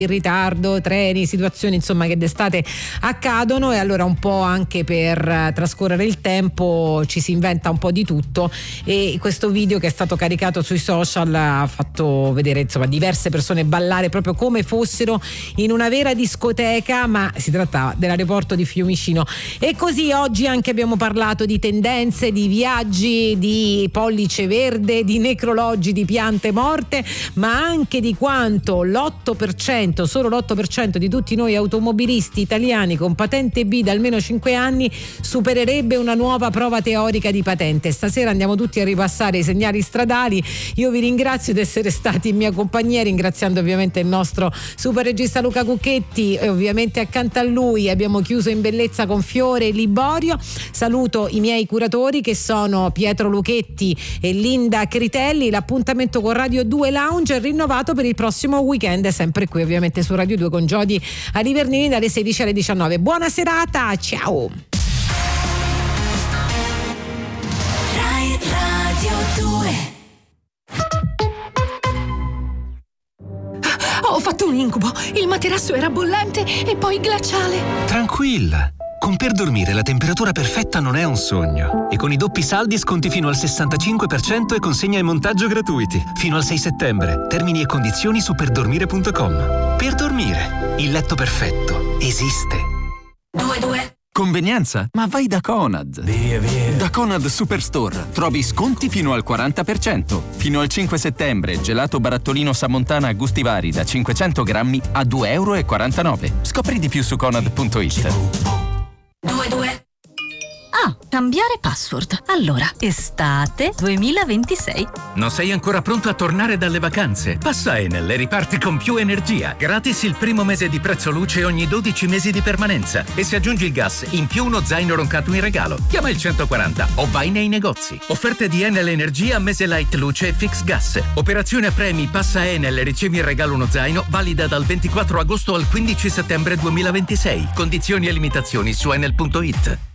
in ritardo, treni, situazioni insomma che d'estate accadono, e allora un po' anche per trascorrere il tempo ci si inventa un po' di tutto, e questo video che è stato caricato sui social ha fatto vedere insomma diverse persone ballare proprio come fossero in una vera discoteca, ma si trattava dell'aeroporto di Fiumicino. E così oggi anche abbiamo parlato di tendenze, di viaggi, di pollice verde, di necrologi, di piante morte, ma anche di quanto solo l'8% di tutti noi automobilisti italiani con patente B da almeno 5 anni supererebbe una nuova prova teorica di patente. Stasera andiamo tutti a ripassare i segnali stradali. Io vi ringrazio di essere stati in mia compagnia, ringraziando ovviamente il nostro super regista Luca Cucchetti, e ovviamente accanto a lui abbiamo chiuso in bellezza con Fiore e Liborio. Saluto i miei curatori che sono Pietro Luchetti e Linda Critelli. L'appuntamento con Radio 2 Lounge è rinnovato per il prossimo weekend, sempre qui ovviamente su Radio 2 con Jody a Rivernini dalle 16 alle 19. Buona serata, ciao. Rai Radio 2. Ho fatto un incubo, il materasso era bollente e poi glaciale. Tranquilla, con Per Dormire la temperatura perfetta non è un sogno, e con i doppi saldi sconti fino al 65% e consegna e montaggio gratuiti fino al 6 settembre. Termini e condizioni su perdormire.com. Per Dormire, il letto perfetto esiste. 2. Convenienza? Ma vai da Conad. Via. Da Conad Superstore trovi sconti fino al 40%. Fino al 5 settembre, gelato barattolino Samontana a gusti vari da 500 grammi a €2,49. Scopri di più su conad.it. 2. Ah, cambiare password. Allora, estate 2026. Non sei ancora pronto a tornare dalle vacanze? Passa Enel e riparti con più energia. Gratis il primo mese di prezzo luce ogni 12 mesi di permanenza. E se aggiungi il gas, in più uno zaino roncato in regalo. Chiama il 140 o vai nei negozi. Offerte di Enel Energia, mese light luce e fix gas. Operazione a premi, passa Enel e ricevi in regalo uno zaino, valida dal 24 agosto al 15 settembre 2026. Condizioni e limitazioni su enel.it.